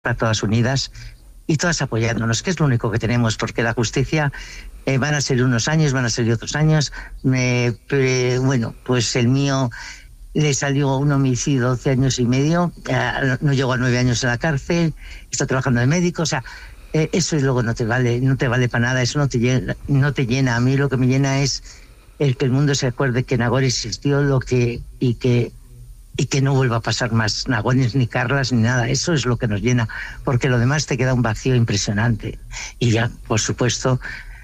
todas unidas y todas apoyándonos, que es lo único que tenemos, porque la justicia van a ser unos años, van a ser otros años. Bueno, pues el mío le salió un homicidio 12 años y medio, no llegó a 9 años en la cárcel, está trabajando de médico, o sea, eso luego no te vale para nada, eso no te llena. A mí lo que me llena es el que el mundo se acuerde que Nagore existió, y que no vuelva a pasar más Nagones, ni Carlas, ni nada. Eso es lo que nos llena, porque lo demás te queda un vacío impresionante. Y ya, por supuesto,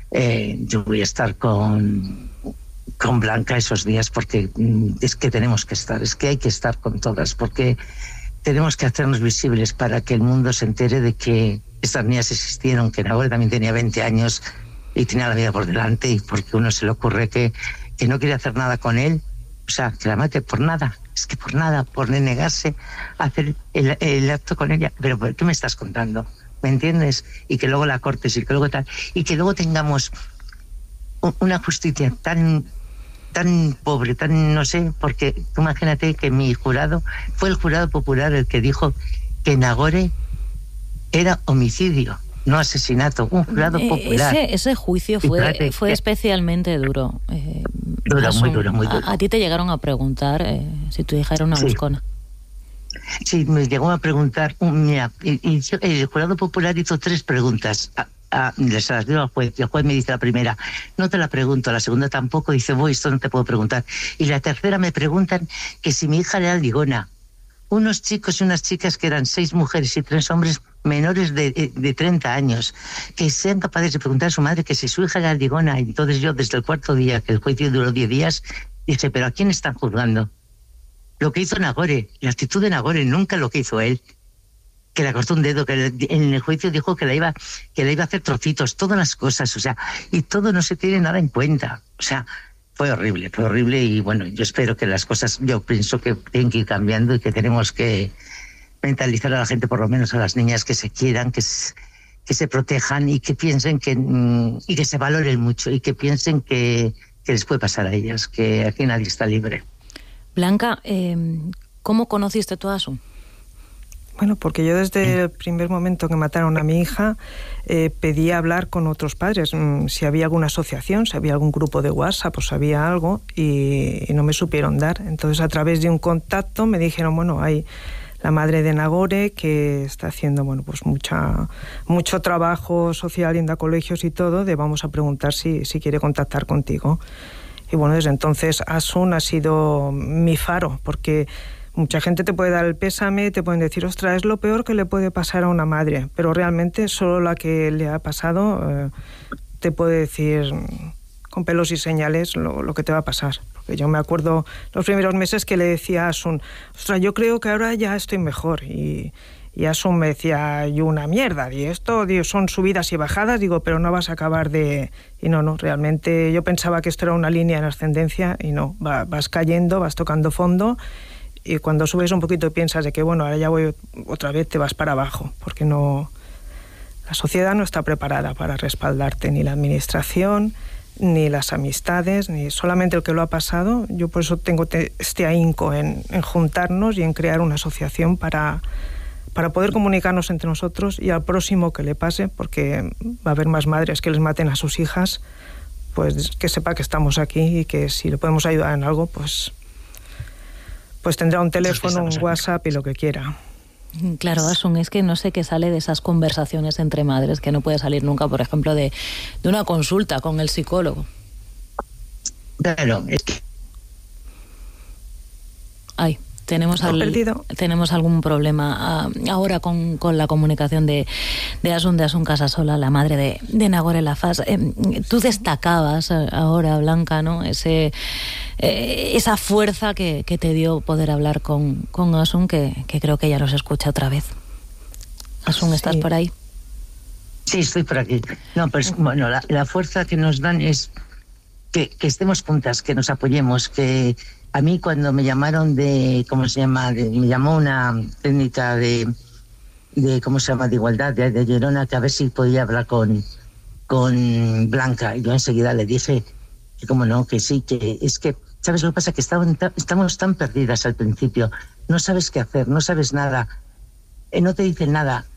yo voy a estar con Blanca esos días, porque es que tenemos que estar, es que hay que estar con todas, porque tenemos que hacernos visibles para que el mundo se entere de que estas niñas existieron, que Nagore también tenía 20 años y tenía la vida por delante, y porque uno se le ocurre que no quiere hacer nada con él, o sea, que la mate por nada. Es que por nada, por negarse a hacer el acto con ella. Pero ¿qué me estás contando? ¿Me entiendes? Y que luego la cortes y que luego tal. Y que luego tengamos una justicia tan pobre, tan no sé, porque tú imagínate que mi jurado fue el jurado popular el que dijo que Nagore era homicidio, no asesinato. Un jurado popular. Ese juicio fue especialmente duro. Muy duro. ¿A ti te llegaron a preguntar si tu hija era una buscona? Sí, me llegó a preguntar. Mira, el jurado popular hizo 3 preguntas. Se las dio al juez, y el juez me dice la primera, no te la pregunto, la segunda tampoco, dice, esto no te puedo preguntar. Y la tercera me preguntan que si mi hija era ligona. Unos chicos y unas chicas que eran 6 mujeres y 3 hombres menores de 30 años, que sean capaces de preguntar a su madre que si su hija era ligona. Y entonces yo, desde el 4º día, que el juicio duró 10 días, dije, ¿pero a quién están juzgando? Lo que hizo Nagore, la actitud de Nagore, nunca lo que hizo él, que le cortó un dedo, que en el juicio dijo que la iba a hacer trocitos, todas las cosas, o sea, y todo no se tiene nada en cuenta, o sea, fue horrible, y bueno, yo espero que las cosas, yo pienso que tienen que ir cambiando y que tenemos que mentalizar a la gente, por lo menos a las niñas, que se quieran, que se protejan y que piensen y que se valoren mucho y que piensen que les puede pasar a ellas, que aquí nadie está libre. Blanca, ¿cómo conociste tú a Asun? Bueno, porque yo desde el primer momento que mataron a mi hija pedí hablar con otros padres, si había alguna asociación, si había algún grupo de WhatsApp, pues había algo, y no me supieron dar. Entonces, a través de un contacto me dijeron, bueno, hay la madre de Nagore que está haciendo, bueno, pues mucho trabajo social, yendo a colegios y todo, vamos a preguntar si quiere contactar contigo. Y bueno, desde entonces Asun ha sido mi faro, porque mucha gente te puede dar el pésame, te pueden decir, ostras, es lo peor que le puede pasar a una madre, pero realmente solo la que le ha pasado te puede decir con pelos y señales lo que te va a pasar. Porque yo me acuerdo los primeros meses que le decía a Asun, ostras, yo creo que ahora ya estoy mejor. Y Asun me decía, yo una mierda, y esto son subidas y bajadas, digo, pero no vas a acabar de... Y no, realmente yo pensaba que esto era una línea en ascendencia y no, vas cayendo, vas tocando fondo. Y cuando subes un poquito y piensas de que, bueno, ahora ya voy otra vez, te vas para abajo, porque no, la sociedad no está preparada para respaldarte, ni la administración, ni las amistades, ni solamente el que lo ha pasado. Yo por eso tengo este ahínco en juntarnos y en crear una asociación para poder comunicarnos entre nosotros y al próximo que le pase, porque va a haber más madres que les maten a sus hijas, pues que sepa que estamos aquí y que si le podemos ayudar en algo, pues tendrá un teléfono, un WhatsApp y lo que quiera. Claro, Asun, es que no sé qué sale de esas conversaciones entre madres, que no puede salir nunca, por ejemplo, de una consulta con el psicólogo. Claro, es que... Ay, tenemos algún problema ahora con la comunicación de Asun Casasola, la madre de Nagore Lafaz. Tú destacabas ahora, Blanca, ¿no? Esa fuerza que te dio poder hablar con Asun, que creo que ya nos escucha otra vez. Asun, ¿estás por ahí? Sí, estoy por aquí. No, pero bueno, la fuerza que nos dan es que estemos juntas, que nos apoyemos, que... A mí cuando me llamaron me llamó una técnica de igualdad de Gerona, que a ver si podía hablar con Blanca, y yo enseguida le dije que cómo no, que sí, que es que, ¿sabes lo que pasa? Que estamos tan perdidas al principio, no sabes qué hacer, no sabes nada, no te dicen nada,